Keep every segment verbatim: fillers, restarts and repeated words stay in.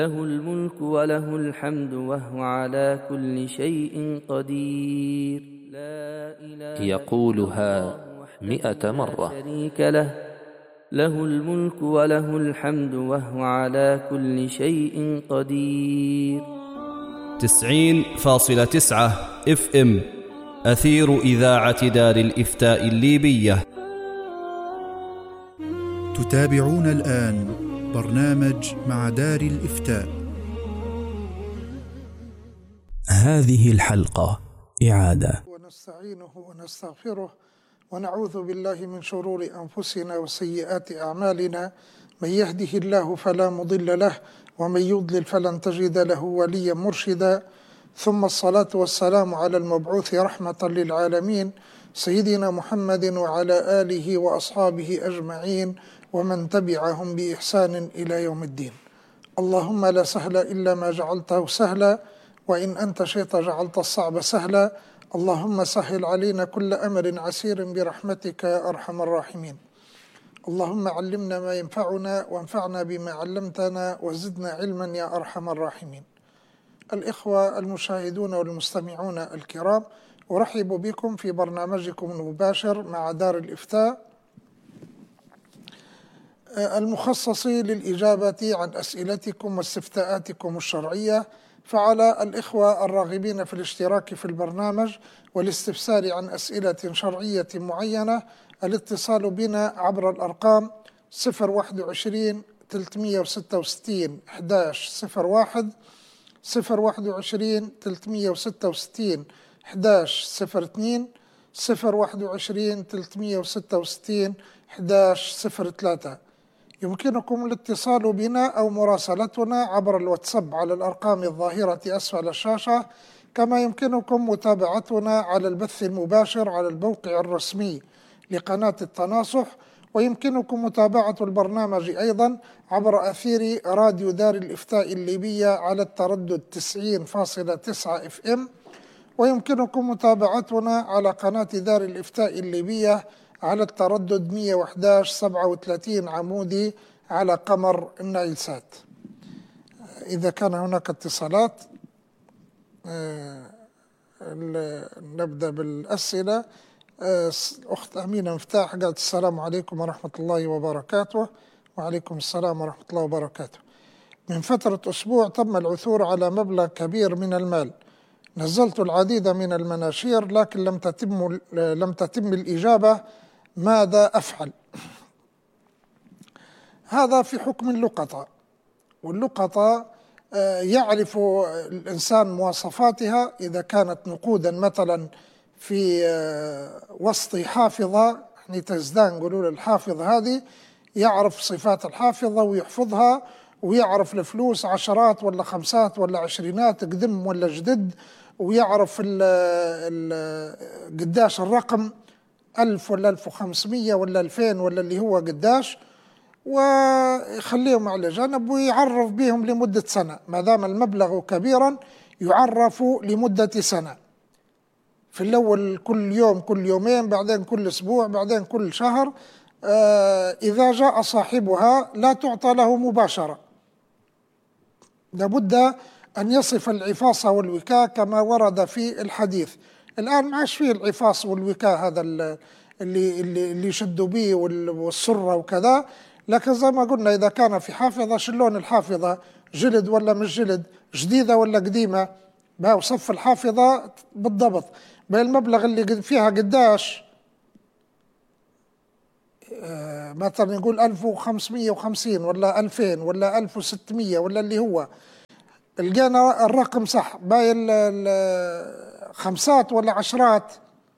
له الملك وله الحمد وهو على كل شيء قدير. لا إله يقولها مئة مرة. شريك له له الملك وله الحمد وهو على كل شيء قدير. تسعين فاصلة تسعة اف ام أثير إذاعة دار الإفتاء الليبية. تتابعون الآن برنامج مع دار الإفتاء. هذه الحلقة إعادة. ونستعينه ونستغفره ونعوذ بالله من شرور أنفسنا وسيئات أعمالنا، من يهده الله فلا مضل له ومن يضلل فلن تجد له وليا مرشدا، ثم الصلاة والسلام على المبعوث رحمة للعالمين سيدنا محمد وعلى آله وأصحابه أجمعين ومن تبعهم بإحسان إلى يوم الدين. اللهم لا سهل إلا ما جعلته سهلا، وإن أنت شئت جعلت الصعب سهلا. اللهم سهل علينا كل أمر عسير برحمتك يا أرحم الراحمين. اللهم علمنا ما ينفعنا وانفعنا بما علمتنا وزدنا علما يا أرحم الراحمين. الإخوة المشاهدون والمستمعون الكرام، أرحب بكم في برنامجكم المباشر مع دار الإفتاء المخصص للإجابة عن أسئلتكم واستفتاءاتكم الشرعية. فعلى الإخوة الراغبين في الاشتراك في البرنامج والاستفسار عن أسئلة شرعية معينة الاتصال بنا عبر الأرقام صفر واحد وعشرين ثلاثمئة وستة وستين أحد عشر صفر واحد، صفر واحد وعشرين ثلاثمئة وستة وستين أحد عشر صفر اثنين، صفر واحد وعشرين ثلاثمئة وستة وستين أحد عشر صفر ثلاثة. يمكنكم الاتصال بنا أو مراسلتنا عبر الواتساب على الأرقام الظاهرة أسفل الشاشة، كما يمكنكم متابعتنا على البث المباشر على الموقع الرسمي لقناة التناصح، ويمكنكم متابعة البرنامج أيضا عبر أثير راديو دار الإفتاء الليبية على التردد تسعين فاصلة تسعة اف ام، ويمكنكم متابعتنا على قناة دار الإفتاء الليبية على التردد مئة وأحد عشر سبعة وثلاثين عمودي على قمر النايل سات. إذا كان هناك اتصالات نبدأ بالأسئلة. أخت أمينة مفتاح قالت السلام عليكم ورحمة الله وبركاته. وعليكم السلام ورحمة الله وبركاته. من فترة أسبوع تم العثور على مبلغ كبير من المال، نزلت العديد من المناشير لكن لم تتم لم تتم الإجابة، ماذا أفعل؟ هذا في حكم اللقطة، واللقطة يعرف الإنسان مواصفاتها. إذا كانت نقودا مثلا في وسط حافظة، يعني تزدان نقولوا الحافظة هذه، يعرف صفات الحافظة ويحفظها، ويعرف الفلوس عشرات ولا خمسات ولا عشرينات قدم ولا جدد، ويعرف ال ال قداش الرقم ألف ولا ألف وخمسمئة ولا ألفين ولا اللي هو قداش، ويخليهم على جنب ويعرف بهم لمدة سنة. ما دام المبلغ كبيرا يعرف لمدة سنة، في الأول كل يوم كل يومين، بعدين كل أسبوع، بعدين كل شهر. آه إذا جاء صاحبها لا تعطى له مباشرة، لابد أن يصف العفاص والوكاء كما ورد في الحديث. الآن ما عادش فيه العفاص والوكاء هذا اللي اللي اللي يشدوا به والسرة وكذا، لكن زي ما قلنا إذا كان في حافظة، شلون الحافظة جلد ولا مش جلد، جديدة ولا قديمة، بقى وصف الحافظة بالضبط. بين المبلغ اللي فيها قداش، آه مثلا يقول ألف وخمسمئة وخمسين ولا ألفين ولا ألف وستمئة ولا اللي هو، لقينا الرقم صح، باقي الخمسات ولا عشرات،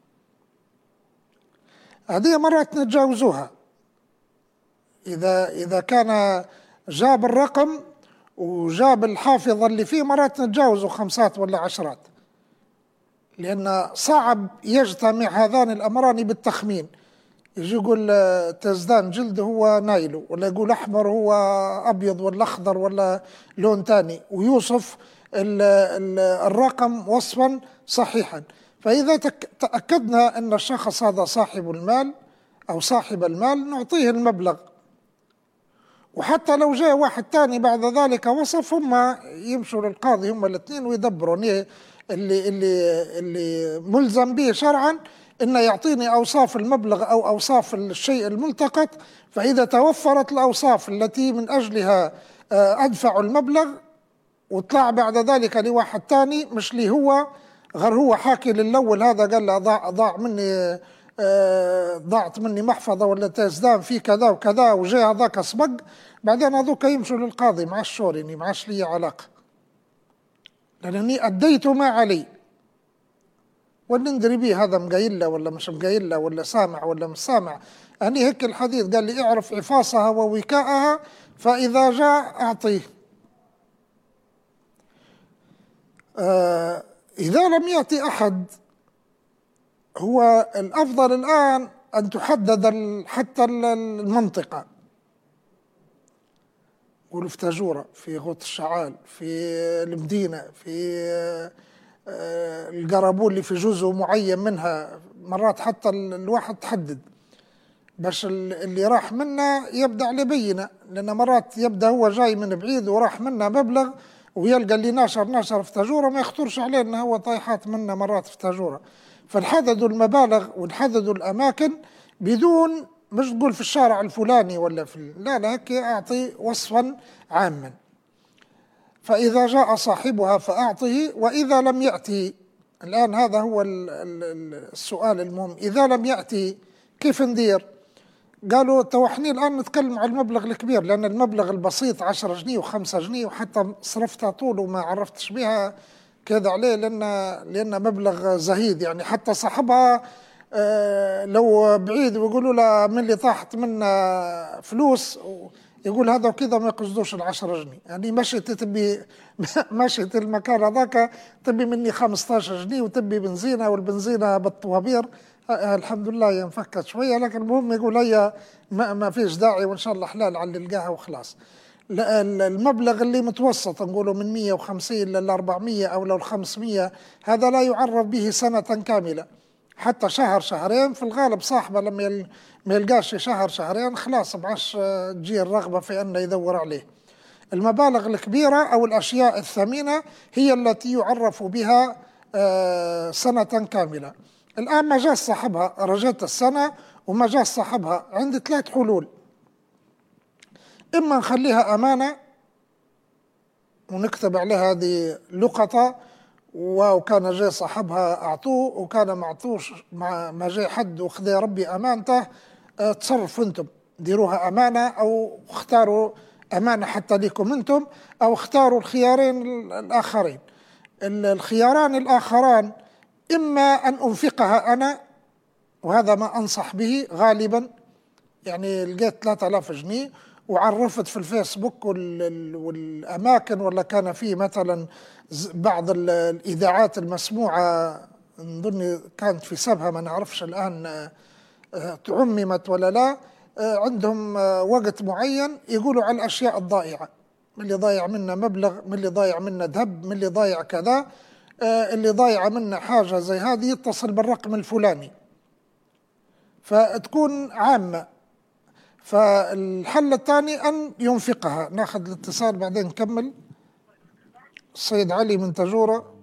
هذه مرات نتجاوزوها. إذا إذا كان جاب الرقم وجاب الحافظة اللي فيه، مرات نتجاوزوا خمسات ولا عشرات، لأن صعب يجتمع هذان الأمران بالتخمين. يجي يقول تزدان جلد هو نايله، ولا يقول أحمر هو أبيض ولا أخضر ولا لون تاني، ويوصف ال ال الرقم وصفا صحيحا. فإذا تأكدنا أن الشخص هذا صاحب المال أو صاحب المال، نعطيه المبلغ وحتى لو جاء واحد تاني بعد ذلك وصف، هم يمشوا للقاضي هم الاثنين ويدبروا اللي اللي اللي ملزم به شرعا انه يعطيني اوصاف المبلغ او اوصاف الشيء الملتقط. فاذا توفرت الاوصاف التي من اجلها ادفع المبلغ وطلع بعد ذلك لواحد تاني مش لي هو، غير هو حاكي للاول هذا قال له ضاع ضاع مني ضاعت مني محفظه ولا تزدان في كذا وكذا، وجاء هذاك سبق، بعدين هذوك يمشوا للقاضي مع الشوري ما عادش لي علاقه، لانني اديت ما علي. والندري بيه هذا مقايل له ولا مش مقايل له ولا سامع ولا مش سامع. يعني هيك الحديث قال لي اعرف عفاصها ووكاءها فإذا جاء أعطيه. آه إذا لم يأتي أحد، هو الأفضل الآن أن تحدد حتى المنطقة، يقولوا في تاجورة، في غوط الشعال، في المدينة، في آه القرابول اللي في جزء معين منها، مرات حتى الواحد تحدد باش اللي راح منا يبدأ عليه بينة، لأن مرات يبدأ هو جاي من بعيد وراح منا مبلغ ويلقى اللي ناشر ناشر في تاجورة ما يخطرش عليه أنه هو طايحات منا مرات في تاجورة. فنحددوا المبالغ ونحددوا الأماكن بدون مش تقول في الشارع الفلاني ولا في لا لا هيك، أعطي وصفا عاما. فإذا جاء صاحبها فأعطه، وإذا لم يأتي، الآن هذا هو السؤال المهم، إذا لم يأتي كيف ندير؟ قالوا تو احنا الآن نتكلم على المبلغ الكبير، لأن المبلغ البسيط عشرة جنيه وخمسة جنيه وحتى صرفتها طول وما عرفتش بها كذا عليه، لأن لأن مبلغ زهيد. يعني حتى صاحبها اه لو بعيد ويقولوا له من اللي طاحت منا فلوس يقول هذا وكذا ما يقصدوش العشرة جنيه. يعني مشيت تبي مشيت المكان هذاك تبي مني خمسطاشر جنيه وتبي بنزينة، والبنزينة بالطوابير آه الحمد لله ينفكت شوية، لكن المهم يقول هي ما, ما فيش داعي وإن شاء الله حلال على اللي لقاها وخلاص. المبلغ اللي متوسط نقوله من مية وخمسين لل أربعمية أو لو خمسمية، هذا لا يعرف به سنة كاملة، حتى شهر شهرين في الغالب صاحبه لما ما يلقاش شهر شهرين خلاص بعش تجي الرغبة في أنه يدور عليه. المبالغ الكبيرة أو الأشياء الثمينة هي التي يعرف بها سنة كاملة. الآن ما جاء صاحبها، رجعت السنة وما جاء صاحبها، عندي ثلاث حلول: إما نخليها أمانة ونكتب عليها هذه لقطة وكان جاي صاحبها أعطوه، وكان ما أعطوش ما جاي حد وخذي ربي أمانته، اه تصرفوا أنتم ديروها أمانة، أو اختاروا أمانة حتى لكم أنتم، أو اختاروا الخيارين الآخرين. الخياران الآخران إما أن أنفقها أنا، وهذا ما أنصح به غالبا. يعني لقيت ثلاثة آلاف جنيه وعرفت في الفيسبوك والأماكن، ولا كان فيه مثلا بعض الإذاعات المسموعة نظن كانت في سبها ما نعرفش الآن تعممت ولا لا، عندهم وقت معين يقولوا على الأشياء الضائعة، من اللي ضايع منا مبلغ، من اللي ضايع منا ذهب، من اللي ضايع كذا، اللي ضايع منا حاجة زي هذه يتصل بالرقم الفلاني، فتكون عامة. فالحل الثاني أن ينفقها. ناخذ الاتصال بعدين نكمل. السيد علي من تاجورة.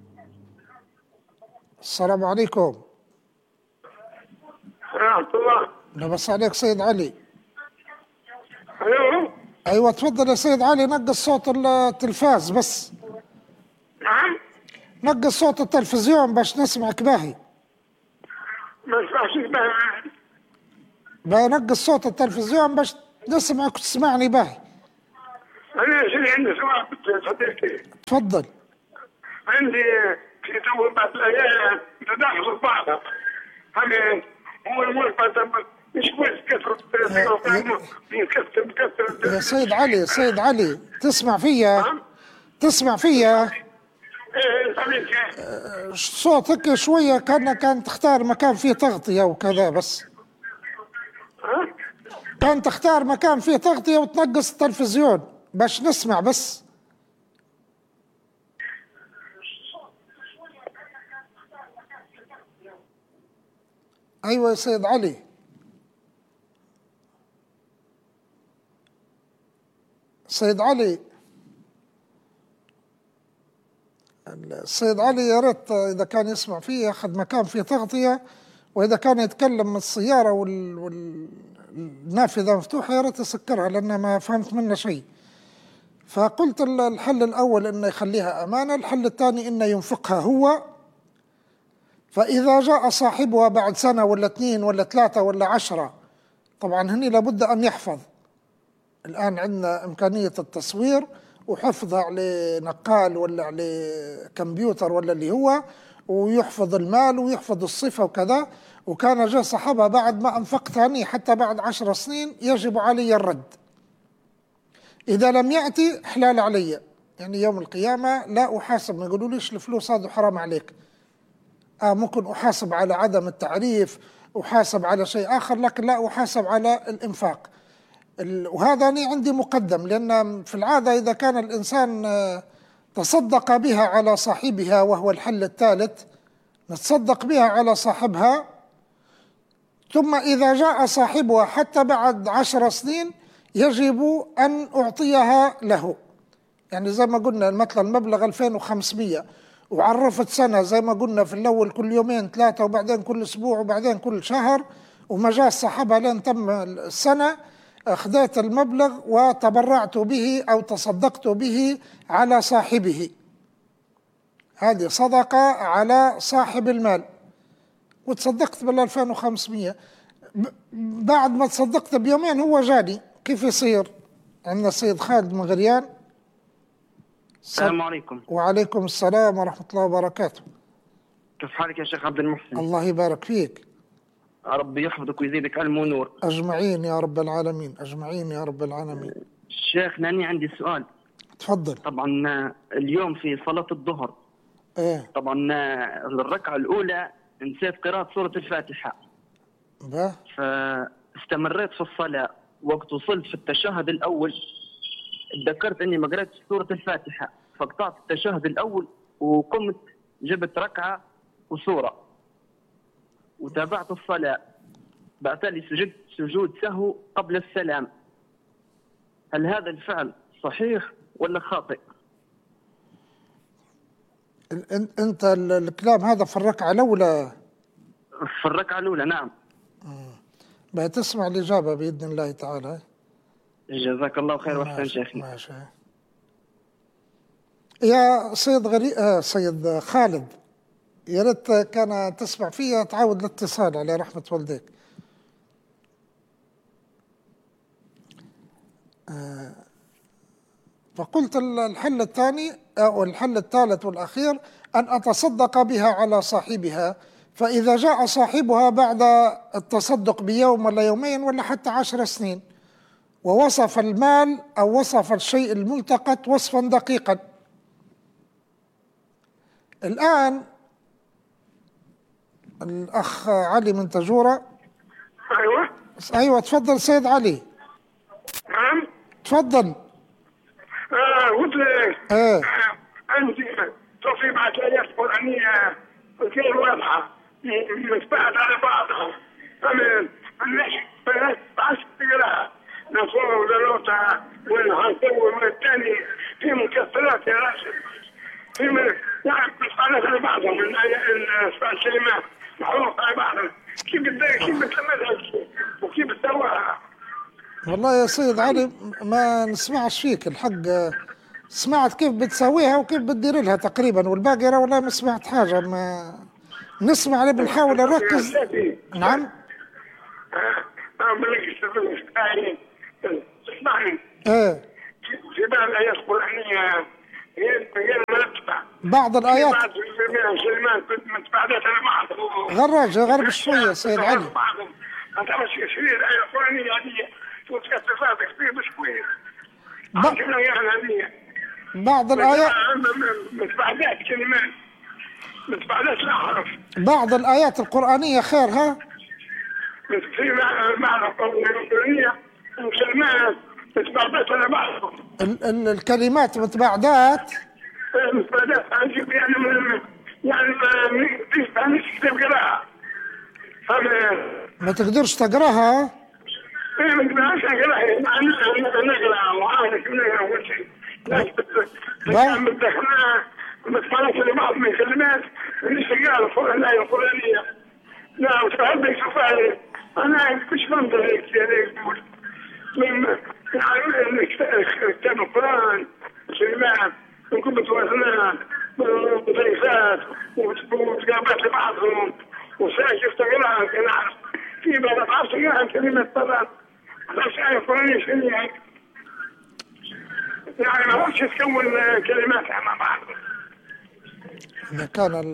السلام عليكم. ورحمة الله. لبس عليك سيد علي. أيوه. أيوة تفضل يا سيد علي، نقص صوت التلفاز بس. نعم. نقص صوت التلفزيون باش نسمعك باهي. ما اسمعش باهي. بنقص صوت التلفزيون باش نسمعك وتسمعني باهي. أنا شنو عندي سؤال صديقي. تفضل. عندي في تو بعض الأيام تداخل بعضها. هذا هو المرفق مش كويس كثرة يكثر مكثر. يا سيد علي سيد علي تسمع فيا؟ تسمع فيا؟ صوتك شوية كأنك كان تختار مكان فيه تغطية وكذا بس. كان تختار مكان فيه تغطية وتنقص التلفزيون باش نسمع بس. أيوة يا سيد علي. سيد علي، السيد علي يا ريت إذا كان يسمع فيه ياخذ مكان فيه تغطية، وإذا كان يتكلم من السيارة والنافذة مفتوحة يا ريت يسكرها لأن ما فهمت منه شيء. فقلت الحل الأول إنه يخليها أمانة، الحل الثاني إنه ينفقها هو، فإذا جاء صاحبها بعد سنة ولا اثنين ولا ثلاثة ولا عشرة، طبعا هني لابد أن يحفظ. الآن عندنا إمكانية التصوير وحفظها على نقال ولا على كمبيوتر ولا اللي هو، ويحفظ المال ويحفظ الصفة وكذا. وكان جاء صاحبها بعد ما أنفقت هني حتى بعد عشر سنين يجب علي الرد. إذا لم يأتي حلال علي، يعني يوم القيامة لا أحاسب، ما يقولوا ليش الفلوس هذا حرام عليك. آه ممكن أحاسب على عدم التعريف، أحاسب على شيء آخر، لكن لا أحاسب على الإنفاق. وهذا أنا عندي مقدم، لأن في العادة إذا كان الإنسان تصدق بها على صاحبها، وهو الحل الثالث، نتصدق بها على صاحبها، ثم إذا جاء صاحبها حتى بعد عشر سنين يجب أن أعطيها له. يعني زي ما قلنا مثلا المبلغ ألفين وخمسمية وعرفت سنة زي ما قلنا في الأول كل يومين ثلاثة وبعدين كل أسبوع وبعدين كل شهر، وما جاء صاحبها لين تم السنة، أخذت المبلغ وتبرعت به أو تصدقت به على صاحبه. هذه صدقة على صاحب المال، وتصدقت بالألفين وخمسمية. بعد ما تصدقت بيومين هو جاني، كيف يصير؟ عندنا السيد خالد من غريان. السلام عليكم. وعليكم السلام ورحمة الله وبركاته. كيف حالك يا شيخ عبد المحسن؟ الله يبارك فيك. ربي يحفظك ويزيدك علم ونور. أجمعين يا رب العالمين، أجمعين يا رب العالمين. شيخ ناني عندي سؤال. تفضل. طبعا اليوم في صلاة الظهر، ايه طبعا الركعة الأولى نسيت قراءة سورة الفاتحة. به. فاستمريت في الصلاة، وقت وصلت في التشهد الأول تذكرت إني ما قرأتش سورة الفاتحة، فقطعت التشهد الأول وقمت جبت ركعة وسورة وتابعت الصلاة، بعتالي سجدت سجود سهو قبل السلام. هل هذا الفعل صحيح ولا خاطئ؟ أنت الكلام هذا في الركعة الأولى؟ في الركعة الأولى نعم. بتسمع الإجابة بإذن الله تعالى. جزاك الله خير وأحسن شيخي. ماشي يا سيد غري... آه سيد خالد، يا ريت كان تسمع فيها تعاود الاتصال على رحمة والديك. آه فقلت الحل الثاني أو الحل الثالث والأخير أن أتصدق بها على صاحبها، فإذا جاء صاحبها بعد التصدق بيوم ولا يومين ولا حتى عشر سنين ووصف المال أو وصف الشيء الملتقط وصفا دقيقا. الآن الأخ علي من تجورة. أيوة أيوة تفضل سيد علي. نعم تفضل. آه قلت آه. آه. عندي تصيب على آيات قرآنية غير واضحة متبعت على بعضها، أما الناس بعد تقراها نصور ودلوتها والهنطور والثاني في مكسرات يا راشد، في من يعني متبعت على بعضهم من الكلمات محروق على بعضها. كيف كيف بتعملها وكيف بتسويها؟ والله يا سيد علي ما نسمعش فيك الحق، سمعت كيف بتسويها وكيف بتدير لها تقريبا، والباقي والله ما سمعت حاجة. ما نسمع اللي بنحاول نركز. نعم. اسمعني. ايه. في بعض الآيات القرآنية غير مرتبة. بعض الآيات. بعض الكلمات متبعدات على بعض. غرج غرب شوية سيد علي. أنت مش شيء الآية القرآنية هذه وتكتفات كثير بشوية. بعض الآيات متبعدات كلمات متبعدات الأحرف. بعض الآيات القرآنية خيرها في معنى القرآنية الكلمات متبعدات على بعض. الكلمات متبعدات متبعدات يعني من يعني ما مش كتاب قراءة. ما تقدرش تقراها. ما نقدرش نقرا مع نقرا وعارف نقرا كل شيء. لكن مدخلنا متفرج لبعض من كلمات الاشتغال الفلانية الفلانية. لا وتحب يشوفها أنا مش منظر هيك يعني من يعني كتاب القرآن كلمات نكون متواصلين بضيفات وتقابلات لبعضهم وساعة يفتقرها كنعرف في بعض العصر يعني كلمة طبعا الأشياء الفلانية شنو يعني يعني ما هوش تكون كلماتها مع بعض. إذا كان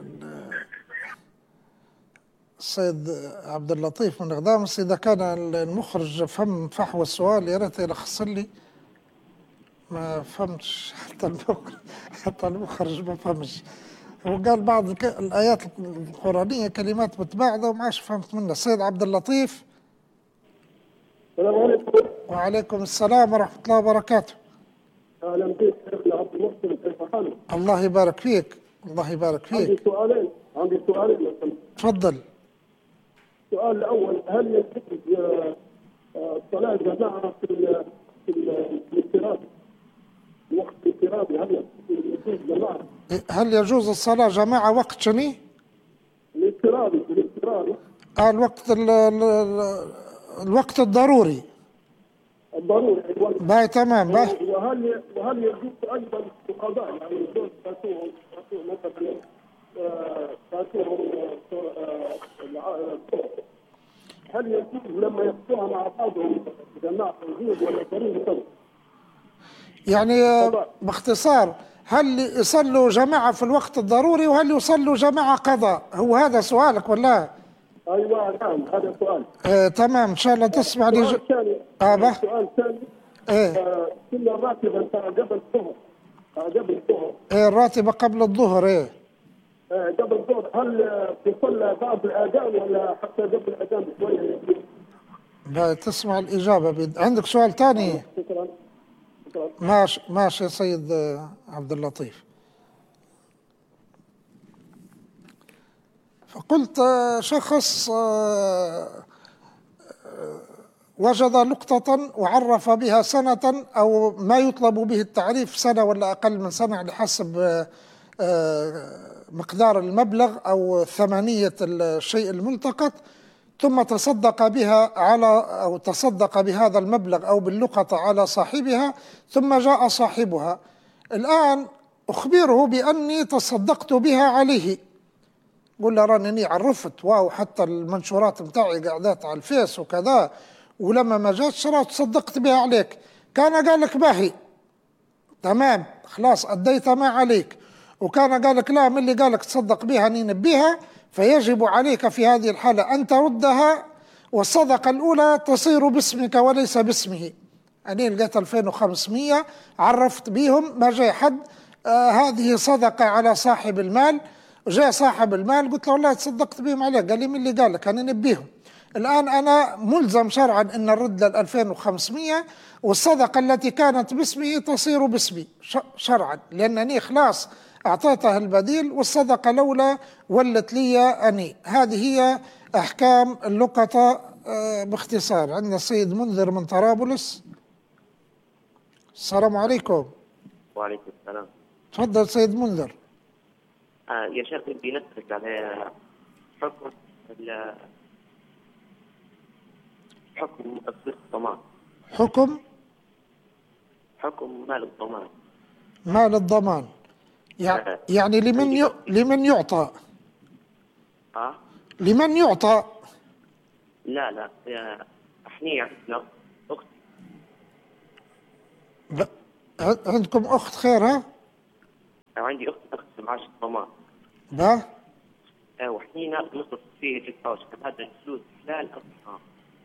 السيد عبد اللطيف من غدامس إذا كان المخرج فهم فحوى السؤال يا ريت يلخص لي. ما فهمتش حتى المخرج حتى المخرج ما فهمش. هو قال بعض الآيات القرآنية كلمات متباعدة وما عادش فهمت منها. السيد عبد اللطيف. السلام عليكم. وعليكم السلام ورحمة الله وبركاته. أهلا بك شيخنا عبد المحسن، كيف حالك؟ الله يبارك فيك. الله يبارك فيك. عندي سؤالين عندي سؤالين تفضل. السؤال الأول، هل يجوز الصلاة جماعة في في الاضطراب؟ وقت الاضطراب هل يجوز جماعة؟ هل يجوز الصلاة جماعة وقت شنو؟ الاضطرابي الاضطرابي. آه الوقت ال ال الوقت الضروري. الضروري. باي تمام باي. وهل وهل يجوز أيضا القضاء يعني يجوز فاتوهم مثلا فاتوهم هل يجوز لما يقضوها مع بعضهم جماعة يجوز ولا ضروري؟ يعني باختصار هل يصلوا جماعة في الوقت الضروري وهل يصلوا جماعة قضاء؟ هو هذا سؤالك ولا؟ ايوه نعم هذا سؤال. آه تمام ان شاء الله تسمع لي. سؤال ثاني. اه سؤال ثاني. ايه آه كنا راتبا قبل الظهر. آه قبل الظهر. ايه الراتبة قبل الظهر ايه. آه قبل الظهر هل تصلى بعد الأذان ولا حتى قبل الأذان بشوية؟ لا تسمع الإجابة بيد. عندك سؤال ثاني؟ شكرا. شكرا. ماشي ماشي يا سيد عبد اللطيف. فقلت شخص وجد لقطة وعرف بها سنة أو ما يطلب به التعريف سنة ولا أقل من سنة على حسب مقدار المبلغ أو ثمنية الشيء الملتقط، ثم تصدق بها على أو تصدق بهذا المبلغ أو باللقطة على صاحبها، ثم جاء صاحبها الآن أخبره بأني تصدقت بها عليه. قل له راني عرفت واو حتى المنشورات متاعي قاعدات على الفيس وكذا، ولما ما جات شرات تصدقت بها عليك. كان قال لك باهي تمام خلاص أديت ما عليك، وكان قال لك لا من اللي قال لك تصدق بها نين بها، فيجب عليك في هذه الحالة أن تردها والصدقة الأولى تصير باسمك وليس باسمه. أنا لقيت ألفين وخمسمية عرفت بيهم ما جاي حد آه هذه صدقة على صاحب المال، جاء صاحب المال قلت له والله تصدقت بهم عليك، قال لي من اللي قال لك أنا نبيهم. الآن أنا ملزم شرعا أن نرد لل ألفين وخمسمية والصدقة التي كانت باسمه تصير باسمي شرعا، لأنني خلاص أعطيتها البديل والصدقة لولا ولت لي أني. هذه هي أحكام اللقطة باختصار. عندنا السيد منذر من طرابلس. السلام عليكم. وعليكم السلام. تفضل سيد منذر. آه يا شيخ بدي نسألك على حكم حكم الضمان. حكم حكم مال الضمان. مال الضمان يعني لمن ي... لمن يعطى؟ اه لمن يعطى؟ لا لا يا احنا عندنا اخت. ب... عندكم اخت خير ها؟ عندي اخت اخت معاش الضمان. با؟ اه وحنينا نصرف فيه للحوش، هذا الفلوس حلال ام حرام؟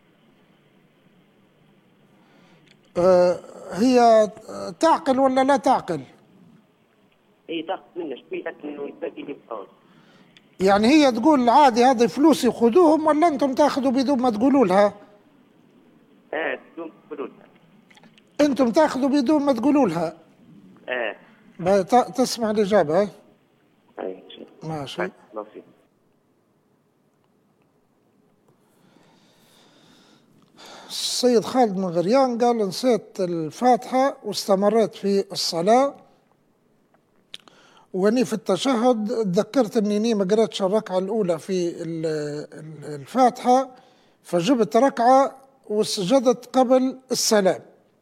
آه هي تعقل ولا لا تعقل؟ هي تاخذ منه شوي لكنه يبقي لي بحوش. يعني هي تقول عادي هذه فلوسي خذوهم ولا انتم تاخذوا بدون ما تقولوا لها؟ ايه بدون ما تقولوا لها. انتم تاخذوا بدون ما تقولوا لها؟ ايه. تسمع الإجابة هاي؟ اي ماشي. السيد خالد من غريان قال نسيت الفاتحة واستمريت في الصلاة، واني في التشهد تذكرت اني ما قرأتش الركعة الأولى في الفاتحة، فجبت ركعة وسجدت قبل السلام.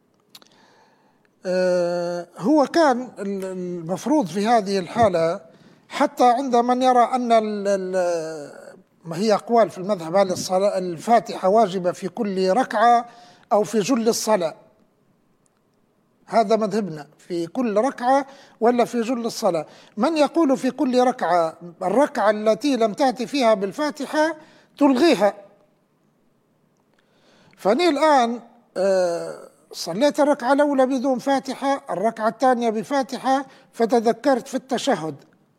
آه هو كان المفروض في هذه الحالة، حتى عند من يرى أن ما هي أقوال في المذهب، هل الصلاة الفاتحة واجبة في كل ركعة أو في جل الصلاة؟ هذا مذهبنا، في كل ركعة ولا في جل الصلاة. من يقول في كل ركعة، الركعة التي لم تأتي فيها بالفاتحة تلغيها. فأني الآن آه صليت الركعة الأولى بدون فاتحة، الركعة الثانية بفاتحة، فتذكرت في التشهد.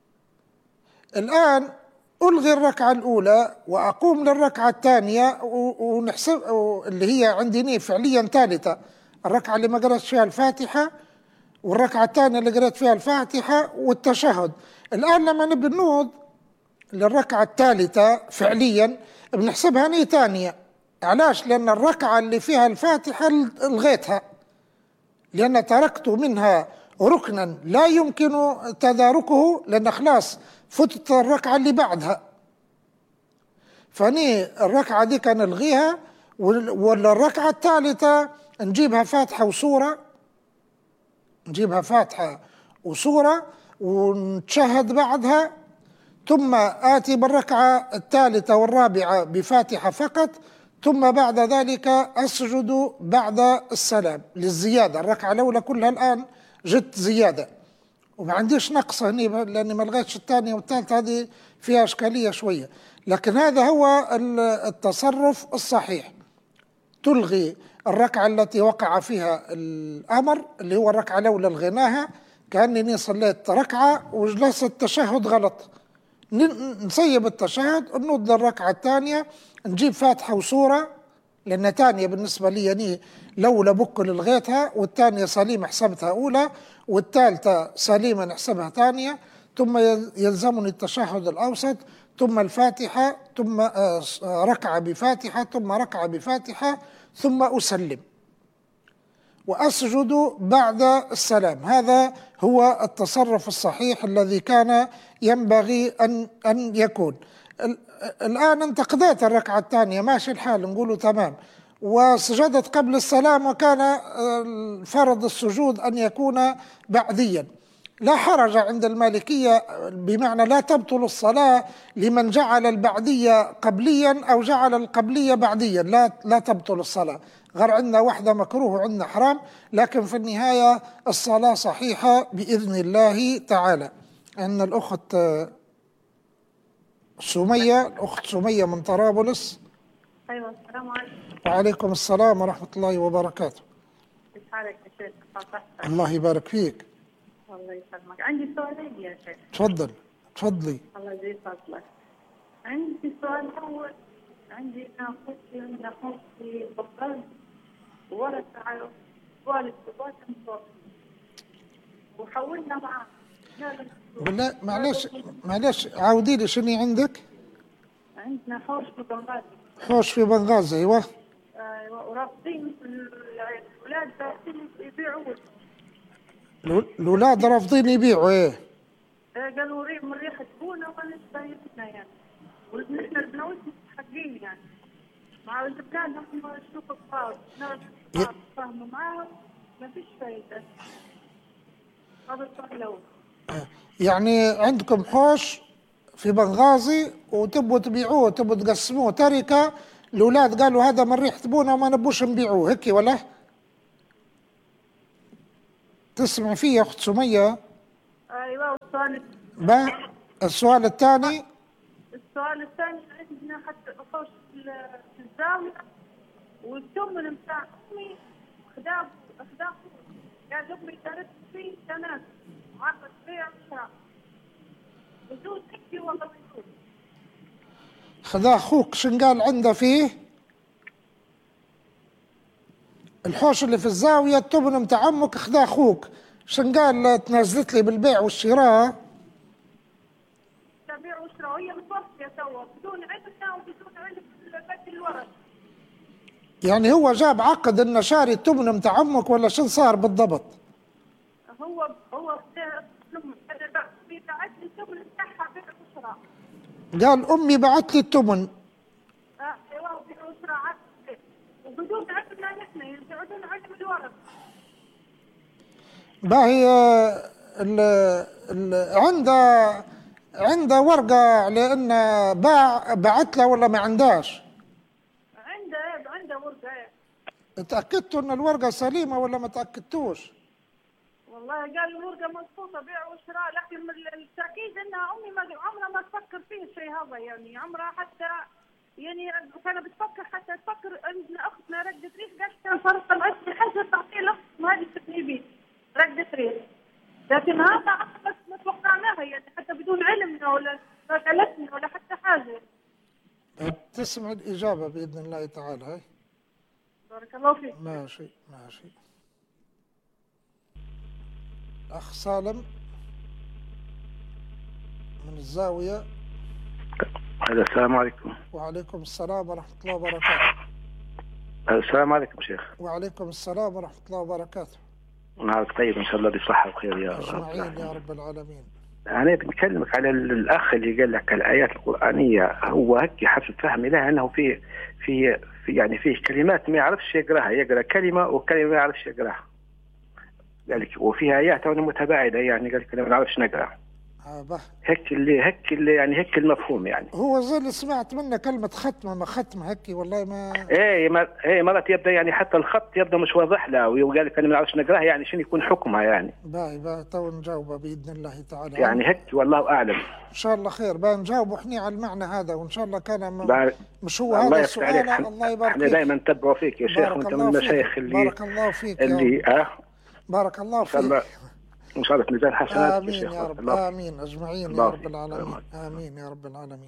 الآن ألغي الركعة الأولى وأقوم للركعة الثانية ونحسب اللي هي عندي فعليا ثالثة، الركعة اللي ما قرأت فيها الفاتحة والركعة الثانية اللي قرأت فيها الفاتحة والتشهد. الآن لما نبي نوض للركعة الثالثة فعليا بنحسبها نية ثانية. علاش؟ لأن الركعة اللي فيها الفاتحة الغيتها، لأن تركت منها ركنا لا يمكن تداركه، لأن خلاص فتت الركعة اللي بعدها. فني الركعة دي كان نلغيها، ولا الركعة الثالثة نجيبها فاتحة وسورة، نجيبها فاتحة وسورة ونتشهد بعدها، ثم آتي بالركعة الثالثة والرابعة بفاتحة فقط، ثم بعد ذلك أسجد بعد السلام للزيادة. الركعة الأولى كلها الآن جت زيادة وما عنديش نقص هني، لأني ما لغيتش الثانية والثالثة، هذه فيها إشكالية شوية. لكن هذا هو التصرف الصحيح، تلغي الركعة التي وقع فيها الأمر اللي هو الركعة الأولى لغيناها، كأنني صليت ركعة وجلست التشهد غلط، نسيب التشهد ونود للركعة الثانية، نجيب فاتحة وسورة، لأن ثانية بالنسبة لي يعني لولا بكل لغيتها، والثانية سليمة حسبتها أولى، والثالثة سليمة نحسبها ثانية، ثم يلزمني التشهد الأوسط، ثم الفاتحة، ثم ركعة بفاتحة، ثم ركعة بفاتحة، ثم أسلم وأسجد بعد السلام. هذا هو التصرف الصحيح الذي كان ينبغي أن أن يكون. الآن أنت قضيت الركعة الثانية، ماشي الحال، نقوله تمام، وسجدت قبل السلام، وكان فرض السجود أن يكون بعديا. لا حرج عند المالكية، بمعنى لا تبطل الصلاة لمن جعل البعدية قبليا أو جعل القبلية بعديا، لا لا تبطل الصلاة. غير عندنا واحدة مكروه وعندنا حرام، لكن في النهاية الصلاة صحيحة بإذن الله تعالى. أن الأخت سمية، الأخت سمية من طرابلس. أيوة، السلام عليكم. وعليكم السلام ورحمة الله وبركاته. كيف حالك يا شيخ؟ الله يبارك فيك. الله يسلمك. عندي سؤالين يا شيخ. تفضل تفضلي. الله يجزيك فضلك. عندي سؤال أول، عندي أخوتي عندنا أخوتي بطل ورث على والد باباته متوفي وحولنا معاه. بالله معلش معلش عاودي لي شنو عندك؟ عندنا حوش في بنغازي. حوش في بنغازي، ايوه. ايوه، ورافضين الأولاد رافضين يبيعوا. الأولاد رافضين يبيعوا، ايه. قالوا ريح من ريحة بونا وما نستاهلنا يعني، ونحن البنوت مستحقين يعني. مع الجبنان هم شوف الصاد، ناس فاهموا معاهم ما فيش فايدة. هذا السؤال الأول. يعني عندكم حوش في بنغازي وتبوا تبيعوه، تبوا تقسموه تركة، الأولاد قالوا هذا من ريحة بونا وما نبوش نبيعوه، هيك ولا؟ تسمع فيه يا أخت سمية؟ أيوة. والسؤال با السؤال الثاني؟ السؤال الثاني عندنا حتى حوش في الزاوية، والثمن بتاع أمي خدام خدام قال أمي دارت فيه سنة عقد بيع وشراء بدون تكفي ولا بدون. خذا أخوك شن قال عنده فيه؟ الحوش اللي في الزاوية التمن متاع عمك خذا أخوك، شن قال تنازلت لي بالبيع والشراء؟ بيع وشراء، وهي متوفية توا بدون علمنا وبدون علم بيت الورث. يعني هو جاب عقد انه شاري التمن متاع امك ولا شو صار بالضبط؟ هو هو بعت لي التمن بتاعها بيع وشراء. قال امي بعت لي التمن. اه ايوه بيع وشراء وبدون عندنا نحن يقعدون عندهم الورق. باهي ال ال عنده عنده ورقه لان باع بعت له ولا ما عندهاش؟ عنده عنده ورقه. اتاكدتوا ان الورقه سليمه ولا ما تاكدتوش؟ والله قال الورقه مضبوطه بيع وشراء، لكن التاكيد انها امي ما عمرها ما تفكر فيه الشيء هذا، يعني عمرها حتى يعني كانت بتفكر حتى تفكر عندنا اختنا رقدة ريح، قالت كان فرق العشر حاجه تعطيه لاختنا هذه التكنيبيه رقدة ريح، لكن هذا بس ما توقعناها يعني حتى بدون علمنا ولا قالتنا ولا حتى حاجه. تسمع الاجابه باذن الله تعالى. هاي بارك الله فيك. ماشي ماشي. اخ سالم من الزاويه. السلام عليكم. وعليكم السلام ورحمه الله وبركاته. السلام عليكم شيخ. وعليكم السلام ورحمه الله وبركاته. نهارك طيب ان شاء الله بصحه وخير يا رب. اجمعين يا رب العالمين. انا بنكلمك على الاخ اللي قال لك الايات القرانيه، هو هيك حسب فهمي له انه في في في يعني فيه كلمات ما يعرفش يقراها، يقرا كلمه وكلمه ما يعرفش يقراها. قال لك وفيها ايات متباعده، يعني قال لك ما نعرفش نقرا. آه هيك اللي هيك اللي يعني هيك المفهوم يعني. هو زي اللي سمعت منه كلمه ختمه ما ختمه هيك والله ما. ايه مر... ايه مرات يبدا يعني حتى الخط يبدا مش واضح له، وقال لك انا ما نعرفش نقراها، يعني شنو يكون حكمها يعني. باهي باهي تو نجاوبه باذن الله تعالى. يعني هيك والله اعلم. ان شاء الله خير، باهي نجاوبه احنا على المعنى هذا، وان شاء الله كان م... بار... مش هو هذا السؤال. حن... الله يبارك فيك. احنا دائما نتبعوا فيك يا شيخ، وانت من المشايخ اللي بارك الله فيك اللي اه بارك الله فيك. إن شاء الله في ميزان حسنات. آمين يا, يا رب. الله. آمين أجمعين يا رب العالمين. آمين يا رب العالمين.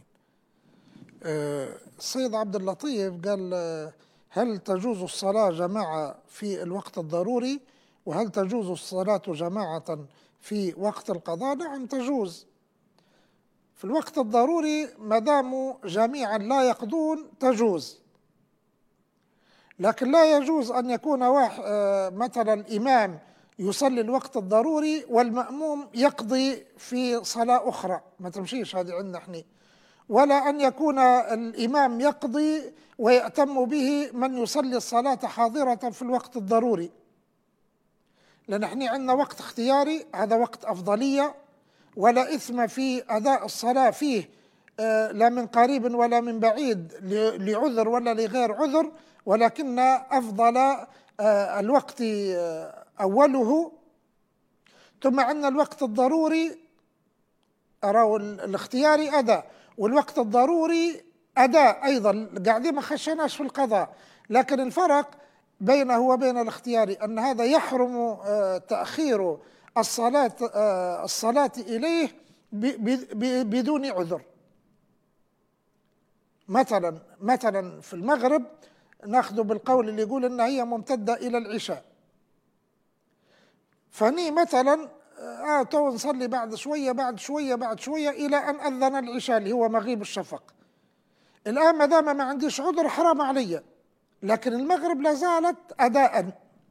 السيد عبد اللطيف قال هل تجوز الصلاة جماعة في الوقت الضروري؟ وهل تجوز الصلاة جماعة في وقت القضاء؟ نعم تجوز في الوقت الضروري ما داموا جميعا لا يقضون تجوز، لكن لا يجوز أن يكون واحد مثلا الإمام يصلي الوقت الضروري والمأموم يقضي في صلاة أخرى، ما تمشيش هذه عندنا احنا. ولا أن يكون الإمام يقضي ويأتم به من يصلي الصلاة حاضرة في الوقت الضروري، لأن احنا عندنا وقت اختياري، هذا وقت أفضلية، ولا إثم في أداء الصلاة فيه لا من قريب ولا من بعيد لعذر ولا لغير عذر، ولكن أفضل الوقت أوله. ثم عندنا الوقت الضروري أراه الاختياري أداء، والوقت الضروري أداء أيضا، قاعدين ما خشناش في القضاء، لكن الفرق بينه وبين الاختياري أن هذا يحرم تأخير الصلاة الصلاة إليه بدون عذر. مثلا مثلا في المغرب ناخذ بالقول اللي يقول أن هي ممتدة إلى العشاء، فني مثلا آه تو نصلي بعد شوية بعد شوية بعد شوية إلى أن أذن العشاء اللي هو مغيب الشفق. الآن ما دام ما عنديش عذر حرام علي، لكن المغرب لا زالت أداء.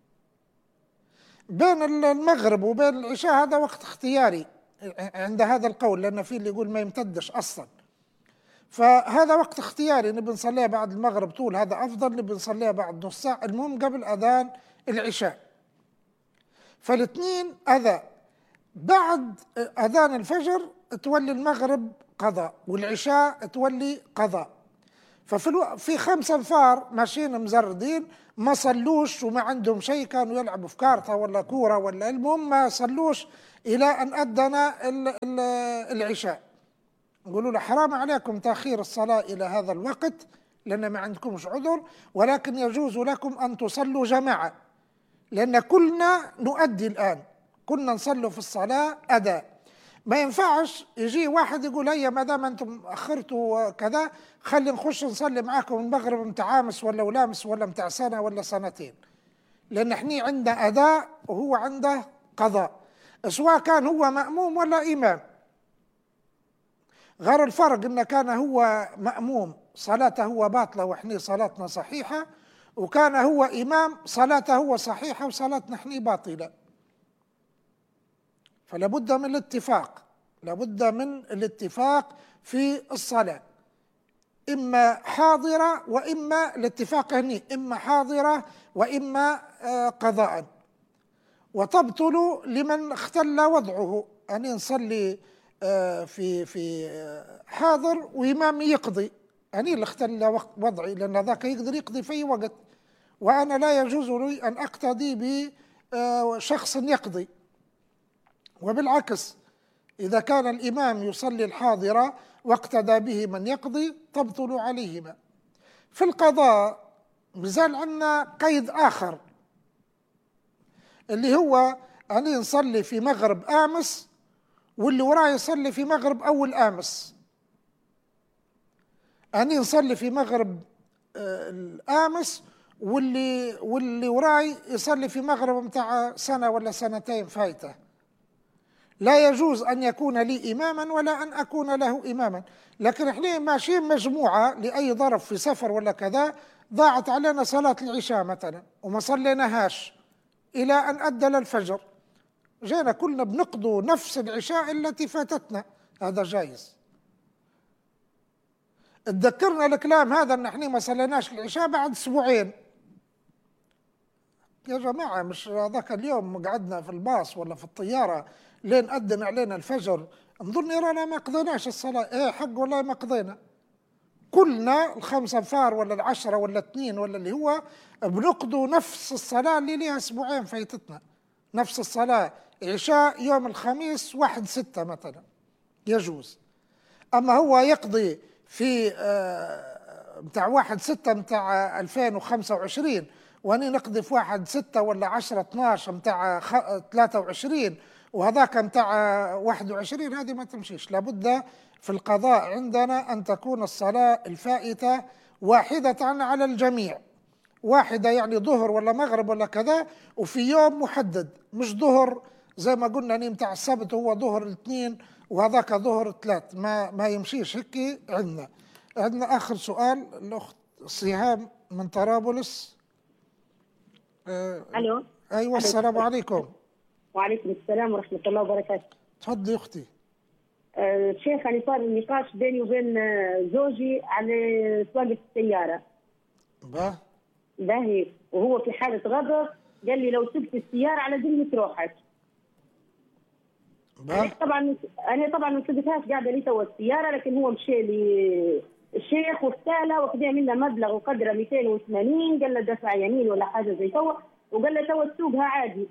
بين المغرب وبين العشاء هذا وقت اختياري عند هذا القول، لأن في اللي يقول ما يمتدش أصلا، فهذا وقت اختياري نبي نصليها بعد المغرب طول هذا أفضل، نبي نصليها بعد نص ساعة، المهم قبل أذان العشاء. فالاثنين أذى. بعد أذان الفجر تولي المغرب قضاء والعشاء تولي قضاء. ففي الو... في خمس انفار ماشيين مزردين ما صلوش وما عندهم شيء، كانوا يلعبوا في كارته ولا كوره ولا المهم ما صلوش الى ان اذن ال... ال... العشاء. نقولوا له حرام عليكم تاخير الصلاه الى هذا الوقت لان ما عندكمش عذر، ولكن يجوز لكم ان تصلوا جماعه، لان كلنا نؤدي الان، كنا نصلوا في الصلاه اداء. ما ينفعش يجي واحد يقول هيا ما دام انتم اخرتوا كذا خلي نخش نصلي معاكم المغرب متاع امس ولا ولامس ولا متاع سنه ولا سنتين، لان احنا عندنا اداء وهو عنده قضاء، سواء كان هو مأموم ولا امام. غير الفرق ان كان هو مأموم صلاته هو باطله واحنا صلاتنا صحيحه، وكان هو إمام، صلاته هو صحيحة وصلاتنا نحن باطلة. فلا بد من الاتفاق، لابد من الاتفاق في الصلاة، إما حاضرة وإما الاتفاق هني إما حاضرة وإما قضاء. وتبطل لمن اختل وضعه، أن نصلي في في حاضر وإمام يقضي، أني اللي اختل وضعي، لأن ذاك يقدر يقضي في أي وقت، وأنا لا يجوز لي أن أقتدي بشخص يقضي. وبالعكس إذا كان الإمام يصلي الحاضرة واقتدى به من يقضي تبطل عليهما. في القضاء مازال عندنا قيد آخر، اللي هو أني نصلي في مغرب آمس واللي وراي يصلي في مغرب أول آمس، أني نصلي في مغرب الآمس واللي واللي وراي يصلي في مغرب متاع سنة ولا سنتين فايته. لا يجوز أن يكون لي إماما ولا أن أكون له إماما. لكن احنا ماشيين مجموعة لأي ظرف في سفر ولا كذا، ضاعت علينا صلاة العشاء مثلا وما صليناهاش إلى أن أدل الفجر، جينا كلنا بنقضوا نفس العشاء التي فاتتنا، هذا جائز. تذكرنا الكلام هذا أن احنا ما صليناش العشاء بعد أسبوعين. يا جماعة مش ذاك اليوم قعدنا في الباص ولا في الطيارة لين أذن علينا الفجر نظن رانا ما قضيناش الصلاة، ايه حق والله ما قضينا. كلنا الخمسة انفار ولا العشرة ولا اثنين ولا اللي هو بنقضوا نفس الصلاة اللي ليها أسبوعين فايتتنا، نفس الصلاة عشاء يوم الخميس واحد ستة مثلا يجوز. أما هو يقضي في متاع واحد ستة متاع ألفين وخمسة وعشرين وأني نقضي في واحد ستة ولا عشرة اثناش متاع ثلاثة وعشرين وهذاك متاع واحد وعشرين، هذه ما تمشيش. لابد في القضاء عندنا أن تكون الصلاة الفائتة واحدة على الجميع، واحدة يعني ظهر ولا مغرب ولا كذا، وفي يوم محدد، مش ظهر زي ما قلنا ني متاع السبت هو ظهر الاثنين وهذاك ظهر الثلاث، ما ما يمشيش هيك. عندنا عندنا آخر سؤال الأخت صيهام من طرابلس. آه ألو. أيوة السلام عليكم. وعليكم السلام ورحمة الله وبركاته. تفضلي أختي. أه شيخ، أنا صار النقاش بيني وبين زوجي على سواقة السيارة. باه باهي، وهو في حالة غضب قال لي لو سبت السيارة على ذمة روحك. أنا طبعا أنا طبعا ما سبتهاش، قاعدة لي توا السيارة، لكن هو مشى لي الشيخ واختاله وخذ منه مبلغ وقدره مئتين وثمانين، قال له دفع يمين ولا حاجة زي توا، وقال له توا تسوقها عادي.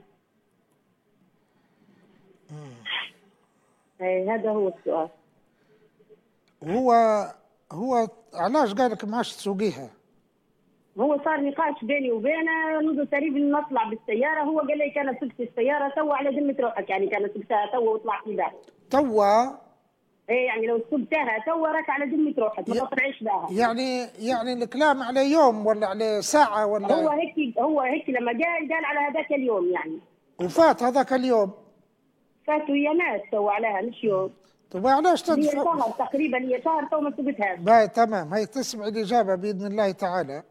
اي هذا هو السؤال. هو هو علاش قال لك ما عادش تسوقيها؟ هو صار نقاش بيني وبينه، منذ تقريبا نطلع بالسياره، هو قال لي كان سبت السياره توا على ذمه روحك، يعني كان سبتها توا وطلعت لي بعد. توا؟ ايه يعني لو سبتها توا راك على ذمه روحك، ما تطلعيش بها. يعني يعني الكلام على يوم ولا على ساعه ولا؟ هو هيك هو هيك لما قال قال على هذاك اليوم يعني. وفات هذاك اليوم؟ فاتوا ايامات تو عليها مش يوم. طيب علاش تدفع؟ هي شهر تقريبا، هي شهر تو ما سبتهاش. باي تمام، هي تسمع الاجابه باذن الله تعالى.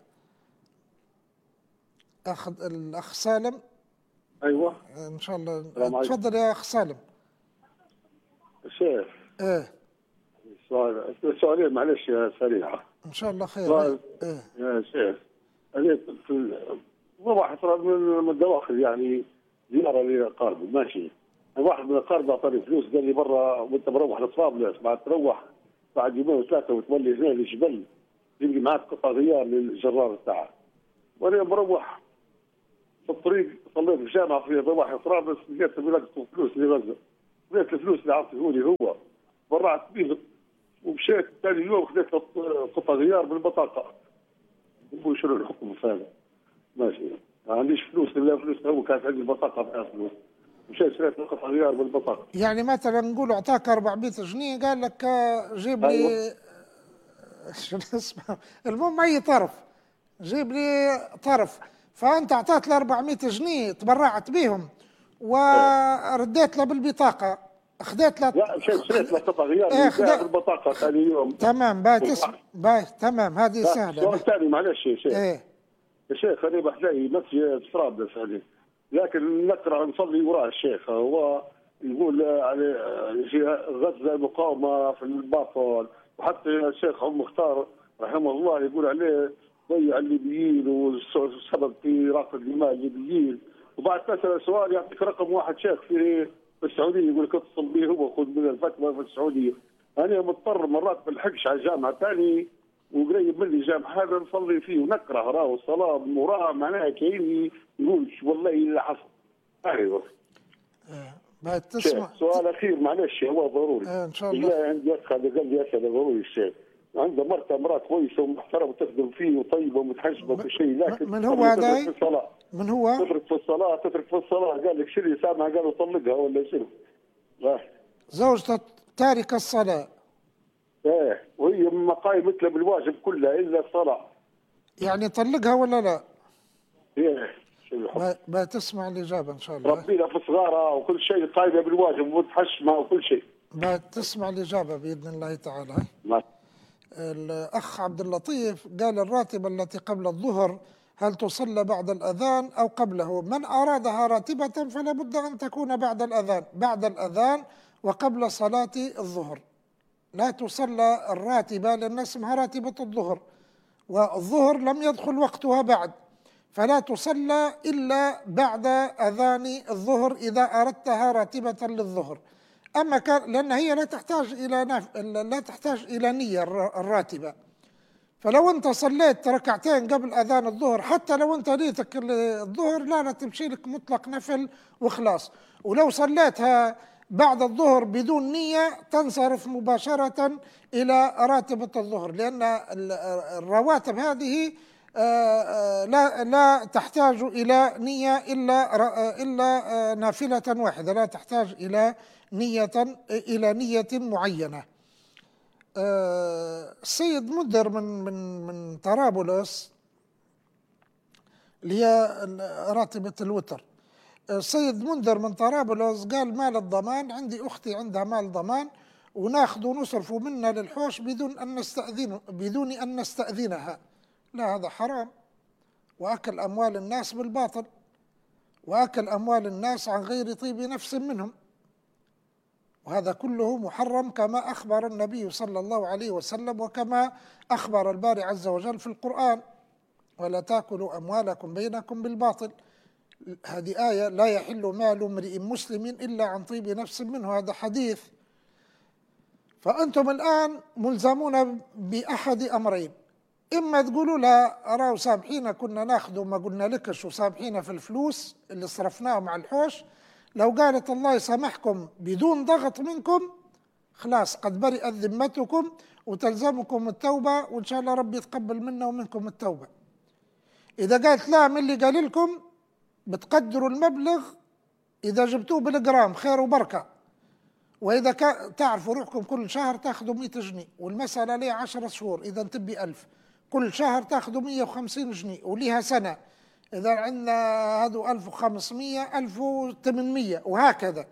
اخذ الاخ سالم. ايوه ان شاء الله. تفضل يا اخ سالم. شيخ. ايه سؤال سؤالين معلش سريعه. ان شاء الله خير. سؤال ايه يا شيخ، انا في واحد من الدواخل يعني زياره لاقاربه ماشي، واحد من الاقارب اعطاني فلوس قال لي برا وانت مروح لطرابلس، بعد تروح بعد يومين وثلاثه وتولي هنا للجبل يجي معك قطع غيار للجرار بتاعك. وانا مروح في الطريق صليت في الجامعه في ضواحي طرابلس، لقيت لقيت فلوس لغزه، لقيت الفلوس اللي عطيه لي هو برعت بيه، ومشيت ثاني يوم خذيت قطع غيار بالبطاقه. نقول شنو الحكم في هذا؟ ماشي ما عنديش فلوس الا فلوس، هو كانت عندي البطاقه فيها فلوس، مشيت شريت قطع غيار بالبطاقه. يعني مثلا نقول اعطاك أربعمئة جنيه قال لك جيب لي أيوة. شنو اسمه، المهم اي طرف جيب لي طرف، فانت اعطيت له أربعمئة جنيه تبرعت بهم ورديت له بالبطاقه، خذيت له لا مشيت شريت له قطع غيار ايه خذيت بالبطاقه ثاني يوم. تمام باي تسمع باي تمام هذه سهله. سؤال ثاني معلش يا شيخ. ايه يا شيخ أنا بحلاقي مسجد طرابلس يعني، لكن نقرأ نصلي وراء الشيخ. هو يقول يعني في غزة المقاومة في الباطل، وحتى الشيخ عم مختار رحمه الله يقول عليه ضيع الليبيين والسبب في راق الدماء الليبيين. وبعد تسأل سؤال يعطيك رقم واحد شيخ في السعودية يقول لك اتصل به هو خذ من الفتوى في السعودية. أنا مضطر مرات بلحقش على الجامعة ثاني وقريب مني جامعة هذا نصلي فيه ونقرأ راهو الصلاة وراها معناها كأني يقول والله اللي حصل. أيوه. بعد تسمع سؤال أخير معلش هو ضروري. آه إن شاء الله. عندي أخ هذا قال لي أسأل ضروري الشيخ. عنده مرته امرأة كويسة ومحترمة وتخدم فيه وطيبة ومتحجبة وكل شيء، لكن من هو هذا؟ من هو؟ تترك في الصلاة تترك في الصلاة قال لك شنو سامع قالوا طلقها ولا شنو؟ زوجته تاركة الصلاة. ايه وهي مقايم مثل بالواجب كلها إلا الصلاة. يعني طلقها ولا لا؟ ايه ما تسمع الإجابة إن شاء الله. ربينا في صغارها وكل شيء قايمة بالواجب ومتحشمة وكل شيء. ما تسمع الإجابة بإذن الله تعالى. ما. الأخ عبد اللطيف قال الراتبة التي قبل الظهر هل تصلى بعد الأذان أو قبله؟ من أرادها راتبة فلا بد أن تكون بعد الأذان، بعد الأذان وقبل صلاة الظهر. لا تصلى الراتبة لأن اسمها راتبة الظهر، والظهر لم يدخل وقتها بعد، فلا تصلى إلا بعد أذان الظهر إذا أردتها راتبة للظهر. أما كان لأن هي لا تحتاج إلى نف... لا تحتاج إلى نية الراتبة، فلو أنت صليت ركعتين قبل أذان الظهر حتى لو أنت نيتك الظهر لا لا تمشي لك مطلق نفل وخلاص. ولو صليتها بعد الظهر بدون نية تنصرف مباشرة إلى راتبة الظهر، لأن الرواتب هذه لا لا تحتاج إلى نية إلا إلا نافلة واحدة، لا تحتاج إلى نية إلى نية معينة. السيد مدر من من من طرابلس اللي هي راتبة الوتر، السيد منذر من طرابلس قال مال الضمان عندي أختي عندها مال ضمان وناخذ ونصرف منها للحوش بدون أن نستأذن بدون أن نستأذنها. لا هذا حرام، وأكل أموال الناس بالباطل، وأكل أموال الناس عن غير طيب نفس منهم، وهذا كله محرم كما أخبر النبي صلى الله عليه وسلم وكما أخبر الباري عز وجل في القرآن: ولا تأكلوا أموالكم بينكم بالباطل. هذه آية لا يحل مال امرئ مسلم إلا عن طيب نفس منه، هذا حديث. فأنتم الآن ملزمون بأحد أمرين: إما تقولوا لا أراه سامحينا كنا ناخذ وما قلنا لكش وسامحينا في الفلوس اللي صرفناها مع الحوش، لو قالت الله يسامحكم بدون ضغط منكم خلاص قد برئت ذمتكم وتلزمكم التوبة، وإن شاء الله ربي يتقبل منا ومنكم التوبة. إذا قالت لا من اللي قال لكم بتقدروا المبلغ إذا جبتوه بالجرام خير وبركة، وإذا تعرفوا روحكم كل شهر تاخذوا مئة جنيه والمسألة ليها عشرة شهور إذا تبي ألف، كل شهر تاخذوا مئة وخمسين جنيه وليها سنة، إذا عندنا هذو ألف وخمسمئة ألف وثمانمئة وهكذا.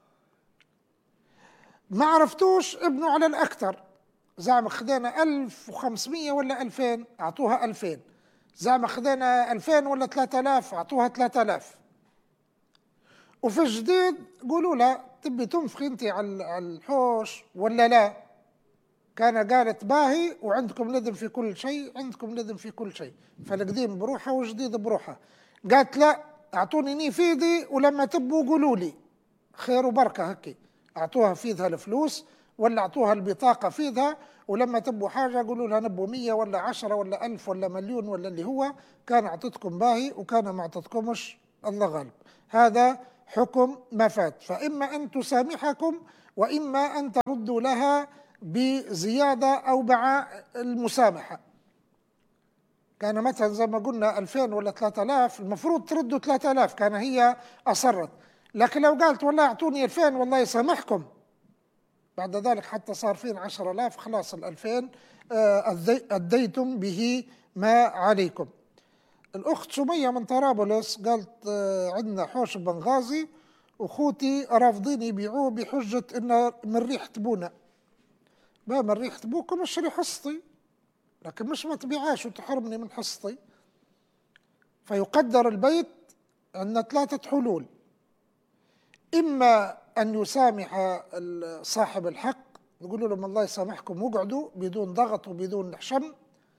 ما عرفتوش ابنوا على الأكثر، زعما خذينا ألف وخمسمئة ولا ألفين أعطوها ألفين، زعما خذينا ألفين ولا ثلاثة آلاف أعطوها ثلاثة آلاف. وفي الجديد قولوا لا تبي تنفخي انت على الحوش ولا لا؟ كان قالت باهي وعندكم لذم في كل شيء، عندكم لذم في كل شيء، فالقديم بروحه والجديد بروحه. قالت لا اعطوني ني في ايدي ولما تبوا قولوا لي خير وبركه هكي، اعطوها في ايدها الفلوس ولا اعطوها البطاقه في ايدها، ولما تبوا حاجه قولوا لها نبوا مية ولا عشرة ولا ألف ولا مليون ولا اللي هو كان اعطتكم باهي وكان ما اعطتكمش الله غالب. هذا حكم ما فات، فإما أن تسامحكم وإما أن تردوا لها بزيادة أو مع المسامحة. كان مثلا زي ما قلنا ألفين ولا ثلاثة آلاف المفروض تردوا ثلاثة آلاف، كان هي أصرت، لكن لو قالت والله أعطوني ألفين والله يسامحكم، بعد ذلك حتى صار فين عشرة آلاف خلاص الألفين أديتم به ما عليكم. الأخت سمية من طرابلس قالت عندنا حوش بنغازي وأخوتي رافضين يبيعوه بحجة إنه من ريحة بونا. ما من ريحة بوكم اشتري حصتي، لكن مش ما تبيعاش وتحرمني من حصتي. فيقدر البيت عندنا ثلاثة حلول: إما أن يسامح صاحب الحق، يقول لهم الله يسامحكم واقعدوا بدون ضغط وبدون حشم،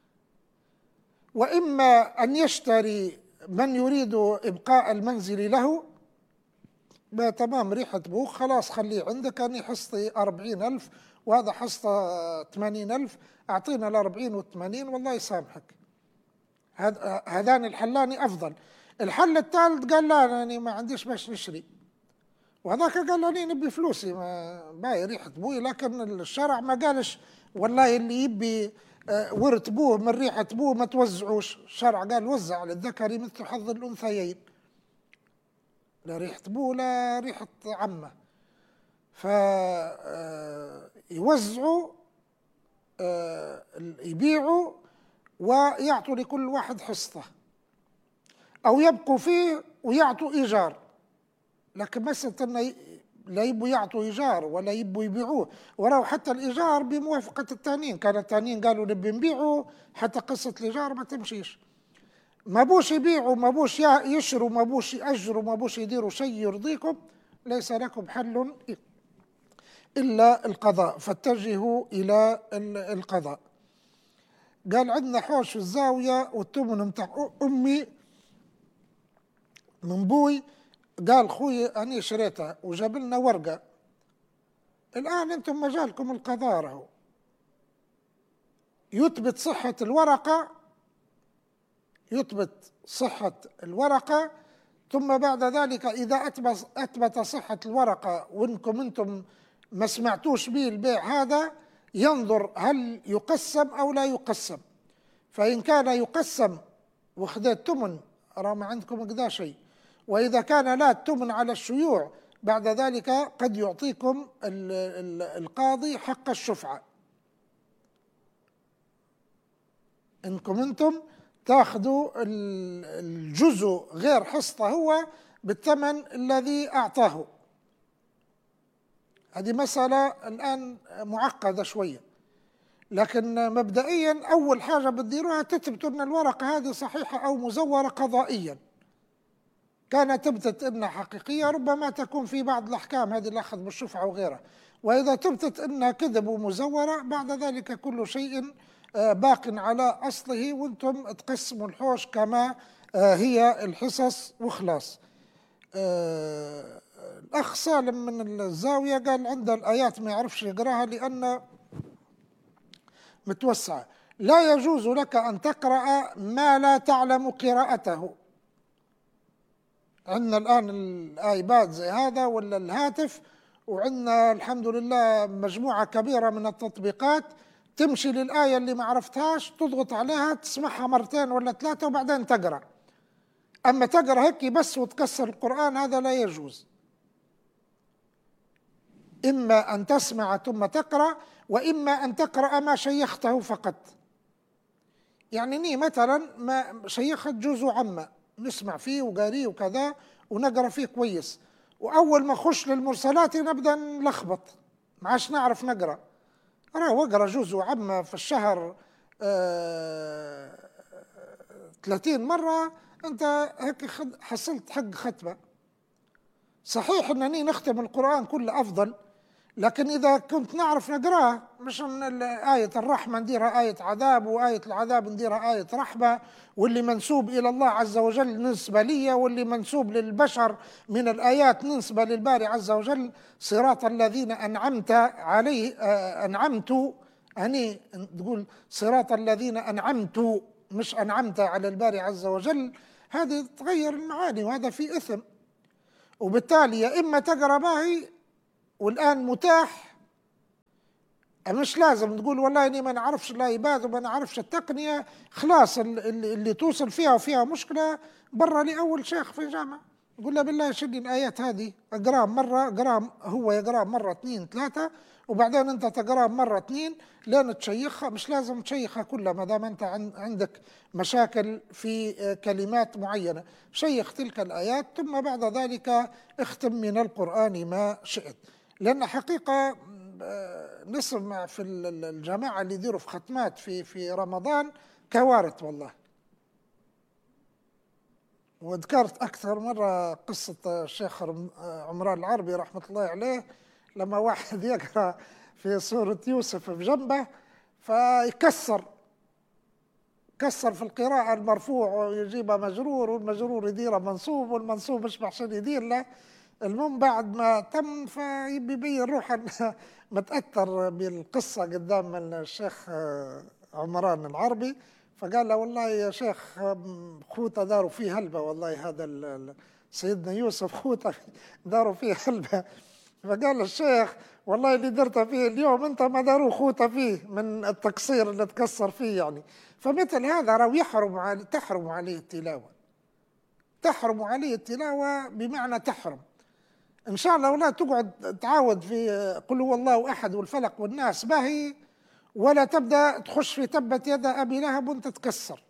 وإما أن يشتري من يريد إبقاء المنزل له، ما تمام ريحة بوخ خلاص خليه عندك، أني حصتي أربعين ألف وهذا حصته ثمانين ألف، أعطينا الأربعين والثمانين والله يسامحك. هذان الحلان أفضل. الحل الثالث قال لا أنا ما عنديش باش نشري، وهذاك قال أنا نبي فلوسي، ما باي ريحة بوي، لكن الشرع ما قالش والله اللي يبي ورث بوه من ريحة بوه ما توزعوش. الشرع قال وزع للذكر مثل حظ الأنثيين، لا ريحة بوه لا ريحة عمه، فيوزعوا يبيعوا ويعطوا لكل واحد حصته، أو يبقوا فيه ويعطوا إيجار. لكن مسألة أن لا يبوا يعطوا إيجار ولا يبوا يبيعوه، وراه حتى الإيجار بموافقة التانيين، كان التانيين قالوا نبي نبيعوا حتى قصة الإيجار ما تمشيش. ما بوش يبيعوا، ما بوش يشروا، ما بوش يأجروا، ما بوش يديروا شيء يرضيكم، ليس لكم حل إلا القضاء، فاتجهوا إلى القضاء. قال عندنا حوش في الزاوية والتمن متاع أمي من بوي، قال خوي أنا شريتها وجاب لنا ورقة، الآن أنتم مجالكم القضاء راهو، يثبت صحة الورقة، يثبت صحة الورقة، ثم بعد ذلك إذا أثبت صحة الورقة وإنكم أنتم ما سمعتوش به البيع هذا، ينظر هل يقسم أو لا يقسم. فإن كان يقسم وخذت تمن راه ما عندكم كذا شيء، وإذا كان لا التمن على الشيوع بعد ذلك قد يعطيكم القاضي حق الشفعة، إنكم أنتم تأخذوا الجزء غير حصته هو بالثمن الذي أعطاه. هذه مسألة الآن معقدة شوية، لكن مبدئيا أول حاجة بتديروها تثبتوا أن الورقة هذه صحيحة أو مزورة قضائيا. كانت تثبت أنها حقيقية ربما تكون في بعض الأحكام هذه الأخذ بالشفعة وغيرها، وإذا تثبت أنها كذب ومزورة بعد ذلك كل شيء باق على أصله، وأنتم تقسموا الحوش كما هي الحصص وخلاص. الأخ سالم من الزاوية قال عنده الآيات ما يعرفش يقراها لأن متوسعة. لا يجوز لك أن تقرأ ما لا تعلم قراءته. عندنا الآن الآيباد زي هذا ولا الهاتف، وعندنا الحمد لله مجموعة كبيرة من التطبيقات، تمشي للآية اللي ما عرفتهاش تضغط عليها تسمعها مرتين ولا ثلاثة وبعدين تقرأ. أما تقرأ هيك بس وتكسر القرآن هذا لا يجوز. إما أن تسمع ثم تقرأ، وإما أن تقرأ ما شيخته فقط. يعني ني مثلا ما شيخت جزء عما نسمع فيه وقاريه وكذا ونقرأ فيه كويس، وأول ما خش للمرسلات نبدأ نلخبط ما عادش نعرف نقرأ. أنا وقرأ جزء عما في الشهر آه ثلاثين مرة، أنت هيك حصلت حق ختمة. صحيح أنني نختم القرآن كله أفضل، لكن إذا كنت نعرف نقرأه، مش أن آية الرحمة نديرها آية عذاب وآية العذاب نديرها آية رحمة، واللي منسوب إلى الله عز وجل ننسبة لي، واللي منسوب للبشر من الآيات ننسبة للباري عز وجل. صراط الذين أنعمت عليه آه أنعمت، يعني تقول صراط الذين أنعمت مش أنعمت على الباري عز وجل، هذه تغير المعاني وهذا في إثم. وبالتالي يا إما تقرأ باهي والآن متاح، مش لازم تقول والله إني ما نعرفش الآيباد وما نعرفش التقنية، خلاص اللي, اللي توصل فيها وفيها مشكلة برا لأول شيخ في جامعة يقول له بالله شدي الآيات هذه اقرأ مرة، اقرأ هو يقرأ مرة اثنين ثلاثة، وبعدين أنت تقرأ مرة اثنين لين تشيخها. مش لازم تشيخها كلها ما دام أنت عندك مشاكل في كلمات معينة، شيخ تلك الآيات ثم بعد ذلك اختم من القرآن ما شئت. لأن حقيقة نسمع في الجماعة اللي يديروا في ختمات في في رمضان كوارث والله. وذكرت أكثر مرة قصة الشيخ عمران العربي رحمة الله عليه، لما واحد يقرأ في سورة يوسف بجنبه فيكسر كسر في القراءة المرفوع ويجيبها مجرور، والمجرور يديره منصوب، والمنصوب مش عشان يدير له. المهم بعد ما تم فيبين روحه متأثر بالقصة قدام الشيخ عمران العربي، فقال له والله يا شيخ خوته داروا فيه هلبة، والله هذا سيدنا يوسف خوته داروا فيه هلبة. فقال الشيخ والله اللي درت فيه اليوم انت ما داروا خوته فيه من التقصير اللي تكسر فيه يعني. فمثل هذا راهو يحرم علي تحرم عليه التلاوة، تحرم عليه التلاوة بمعنى تحرم. إن شاء الله ولا تقعد تعاود في قل هو الله أحد والفلق والناس باهي، ولا تبدأ تخش في تبت يد أبي لهب وأنت تكسر.